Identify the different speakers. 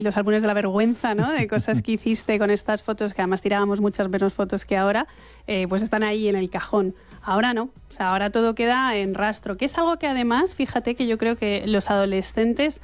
Speaker 1: los álbumes de la vergüenza, ¿no? De cosas que hiciste con estas fotos, que además tirábamos muchas menos fotos que ahora, pues están ahí en el cajón. Ahora no, o sea, ahora todo queda en rastro, que es algo que además, fíjate que yo creo que los adolescentes